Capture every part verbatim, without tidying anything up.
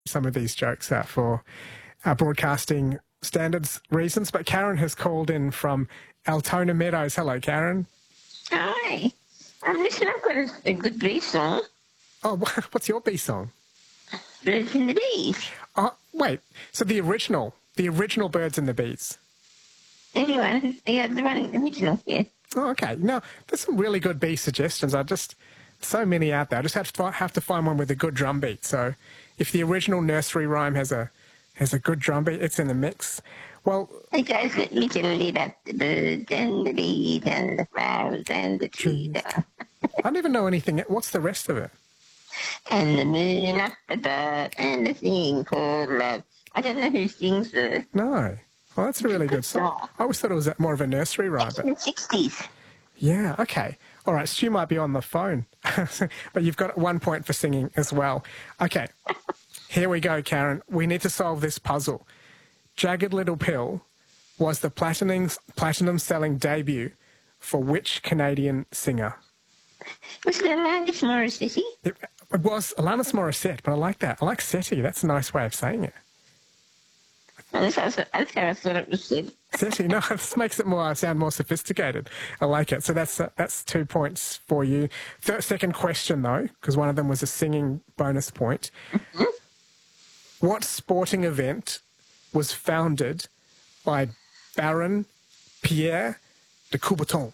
some of these jokes uh, for uh, broadcasting standards reasons, but Karen has called in from Altona Meadows. Hello, Karen. Hi. Um, listen, I've got a, a good bee song. Oh, what's your bee song? Birds and the Bees. Oh, wait. So the original, the original Birds and the Bees. Anyway, yeah, the running original, yeah. Oh, okay. Now, there's some really good bee suggestions. I just, so many out there. I just have to have to find one with a good drum beat. So if the original nursery rhyme has a has a good drum beat, it's in the mix. Well, it goes with me to lead up the birds and the bees and the flowers and the trees. I don't even know anything. What's the rest of it? And the moon up above and the thing called love. I don't know who sings the... No. Well, that's a really good song. I always thought it was more of a nursery rhyme. It's in the sixties. Yeah, okay. All right, Stu might be on the phone, but you've got one point for singing as well. Okay, here we go, Karen. We need to solve this puzzle. Jagged Little Pill was the platinum, platinum-selling debut for which Canadian singer? Was it Alanis Morissette? It, it was Alanis Morissette, but I like that. I like SETI. That's a nice way of saying it. Well, that's, how, that's how I thought it was said. SETI, no, this makes it more sound more sophisticated. I like it. So that's uh, that's two points for you. Third, second question, though, because one of them was a singing bonus point. Mm-hmm. What sporting event was founded by Baron Pierre de Coubertin?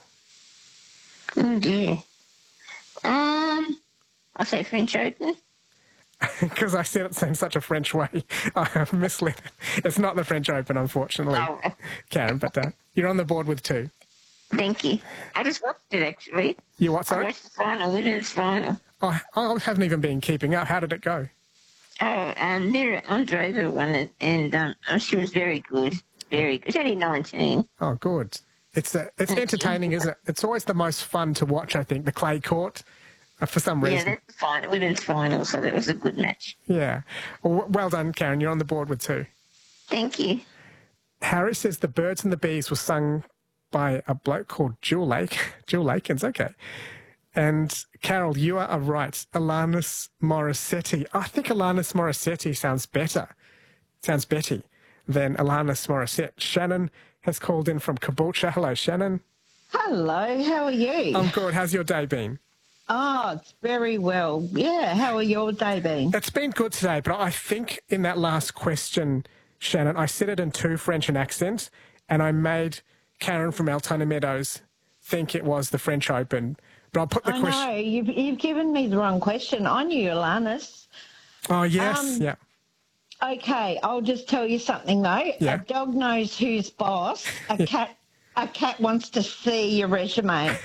Oh, dear. Um, I'll say French Open. Because I said it in such a French way, I misled it. It's not the French Open, unfortunately, oh. Karen, but uh, you're on the board with two. Thank you. I just watched it, actually. You what, sorry? I watched the final, women's final. Oh, I haven't even been keeping up. How did it go? Oh, um, Mira Andreeva won it, and um, she was very good. Very good. She's only nineteen. Oh, good. It's uh, it's entertaining, isn't it? It's always the most fun to watch, I think, the clay court, uh, for some reason. Yeah, that's the final, women's final, so that was a good match. Yeah. Well, well done, Karen. You're on the board with two. Thank you. Harry says The Birds and the Bees was sung by a bloke called Jewel Lake. Jewel Lakins, okay. And Carol, you are right. Alanis Morissette. I think Alanis Morissette sounds better, sounds Betty, than Alanis Morissette. Shannon has called in from Caboolture. Hello, Shannon. Hello, how are you? I'm good. How's your day been? Oh, it's very well. Yeah, how are your day been? It's been good today, but I think in that last question, Shannon, I said it in too French an accent, and I made Karen from Altona Meadows think it was the French Open. But I'll put the I question... know, you've, you've given me the wrong question. I knew Alanis. Oh, yes, um, yeah. Okay, I'll just tell you something, though. Yeah. A dog knows who's boss. A cat a cat wants to see your resume.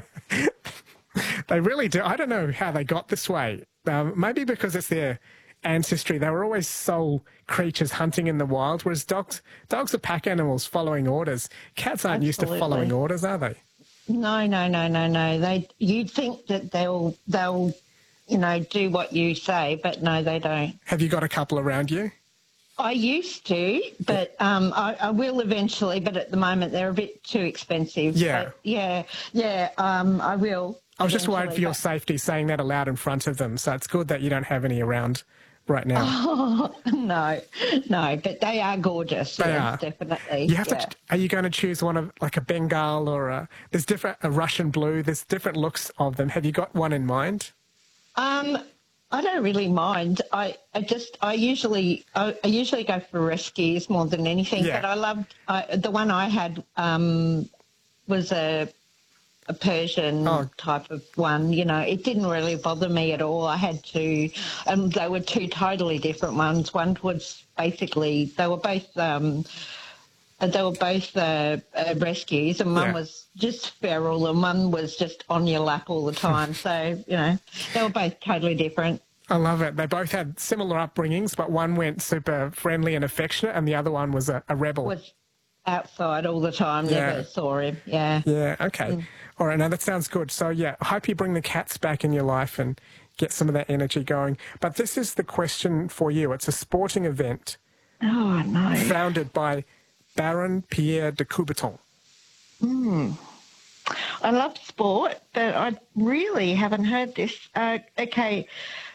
They really do. I don't know how they got this way. Um, maybe because it's their ancestry. They were always sole creatures hunting in the wild, whereas dogs dogs are pack animals following orders. Cats aren't Absolutely. used to following orders, are they? No, no, no, no, no. They, you'd think that they'll, they'll, you know, do what you say, but no, they don't. Have you got a couple around you? I used to, but um, I, I will eventually, but at the moment they're a bit too expensive. Yeah. But yeah, yeah, um, I will. I was just worried for your but... safety saying that aloud in front of them, so it's good that you don't have any around right now. Oh, no, no, but they are gorgeous. They yes, are. Definitely. You have yeah. to. Are you going to choose one of like a Bengal or a? There's different a Russian blue. There's different looks of them. Have you got one in mind? Um, I don't really mind. I, I just I usually I, I usually go for rescues more than anything. Yeah. But I loved I, the one I had um, was a. a Persian oh. type of one, you know, it didn't really bother me at all. I had to, and they were two totally different ones. One was basically, they were both, um, they were both uh, uh, rescues, and one yeah. was just feral and one was just on your lap all the time. So, you know, they were both totally different. I love it. They both had similar upbringings, but one went super friendly and affectionate and the other one was a, a rebel. Was outside all the time, yeah. never saw him, yeah. Yeah, okay. Mm. All right, now that sounds good. So, yeah, I hope you bring the cats back in your life and get some of that energy going. But this is the question for you. It's a sporting event oh, no. founded by Baron Pierre de Coubertin. Hmm. I love sport, but I really haven't heard this. Uh, okay,